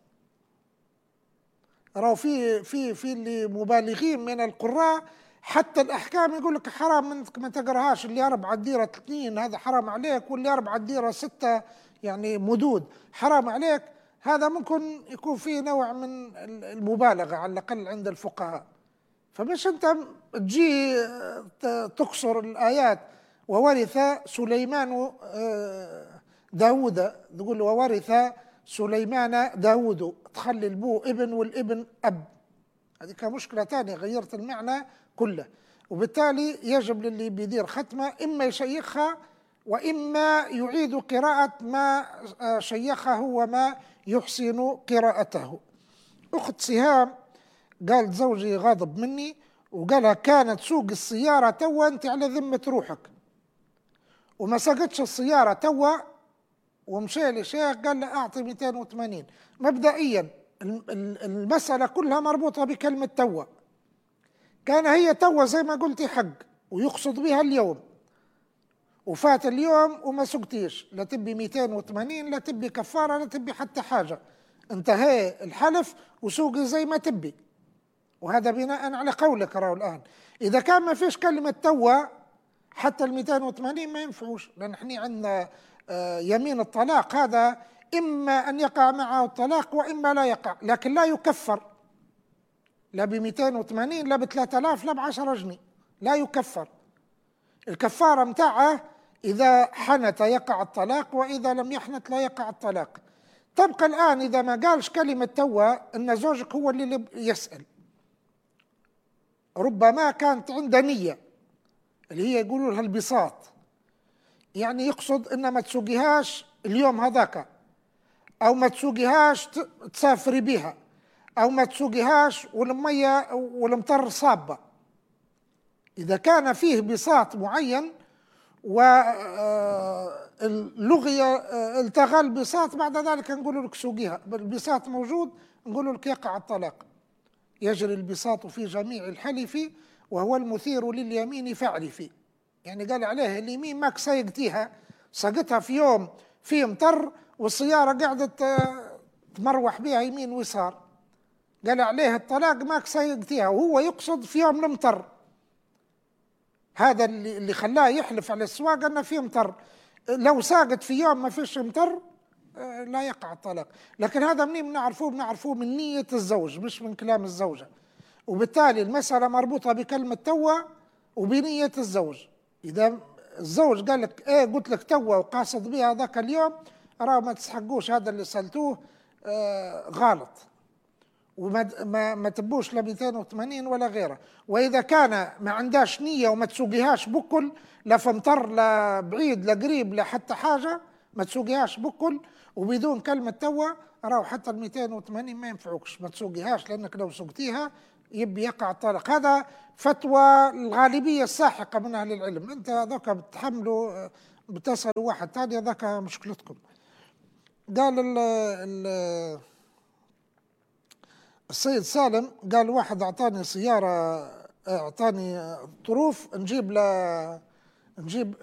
راهو في في في اللي مبالغين من القراء حتى الأحكام يقول لك حرام منك ما تقراهاش، اللي أربعة ديرة اثنين هذا حرام عليك، واللي أربعة ديرة ستة يعني مدود حرام عليك. هذا ممكن يكون فيه نوع من المبالغة على الأقل عند الفقهاء. فمش أنت تجي تكسر الآيات وورث سليمان داود، تقول وورث سليمان داود، تخلي البو ابن والابن أب، هذه كمشكلة تانية غيرت المعنى كله. وبالتالي يجب للي بيدير ختمة إما يشيخها وإما يعيد قراءة ما شيخه وما يحسن قراءته. أخت سهام قالت زوجي غاضب مني وقالها كانت سوق السيارة توا أنت على ذمة روحك، وما سقتش السيارة توا ومشي لشيخ قال له أعطي مئتين وثمانين. مبدئيا المسألة كلها مربوطة بكلمة توا، كان هي توا زي ما قلتي حق ويقصد بها اليوم، وفات اليوم وما سقتيش، لا تبي مئتين وثمانين لا تبي كفارة لا تبي حتى حاجة، انتهى الحلف وسوقي زي ما تبي. وهذا بناء على قولك راهو الآن. إذا كان ما فيش كلمة توا حتى ال مئتين وثمانين ما ينفعوش، لأن احنا عندنا يمين الطلاق هذا إما أن يقع معه الطلاق وإما لا يقع، لكن لا يكفر لا ب مئتين وثمانين لا ب ثلاثة آلاف لا ب عشرة جنيه، لا يكفر. الكفارة متاعه إذا حنت يقع الطلاق، وإذا لم يحنت لا يقع الطلاق. تبقى الآن إذا ما قالش كلمة توا أن زوجك هو اللي يسأل، ربما كانت عنده نية اللي هي يقولوا لها البساط، يعني يقصد إن ما تسوقيهاش اليوم هذاك، أو ما تسوقيهاش تسافري بها، أو ما تسوقيهاش والمية والمطر صابة. إذا كان فيه بساط معين واللغية التغى البساط بعد ذلك نقول لك سوقيها، البساط موجود نقول لك يقع الطلاق. يجري البساط في جميع الحلف وهو المثير لليمين فاعرفي، يعني قال عليه اليمين ماك سيقتيها، سقتها في يوم فيه مطر والسيارة قعدت تمروح بها يمين ويسار، قال عليه الطلاق ماك سيقتيها، وهو يقصد في يوم المطر. هذا اللي اللي خلاه يحلف على السواق أنه فيه مطر. لو ساقت في يوم ما فيش مطر لا يقع الطلاق. لكن هذا منين بنعرفوه؟ بنعرفوه من نية الزوج مش من كلام الزوجة. وبالتالي المسألة مربوطة بكلمة توا وبنية الزوج. إذا الزوج قال لك إيه قلت لك توا وقاصد بها ذاك اليوم، راه ما تسحقوش هذا اللي سألتوه آه غلط، وما ما, ما تبوش لا مئتين وثمانين ولا غيره. وإذا كان ما عندهاش نية وما تسوقيهاش بكل، لا في مطر لا بعيد لا قريب لا حتى حاجة، ما تسوقيهاش بكل وبدون كلمة توا، راهو حتى ال مئتين وثمانين ما ينفعوكش، ما تسوقيهاش، لأنك لو سوقتيها يبي يقع الطلاق. هذا فتوى الغالبية الساحقة من أهل العلم. أنت ذاك بتحملوا بتسألوا واحد ثاني، ذاك مشكلتكم. قال ال ال السيد سالم قال واحد أعطاني سيارة، أعطاني طروف نجيب له نجيب